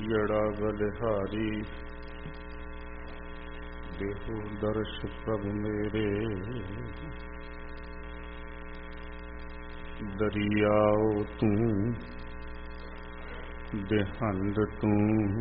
ਜੜਾ ਬਲਿਹਾਰੀ ਦੇਹੋ ਦਰਸ਼ ਪ੍ਰਭ ਮੇਰੇ ਦਰਿਆਓ ਤੂੰ ਦੇਹੰਦ ਤੂੰ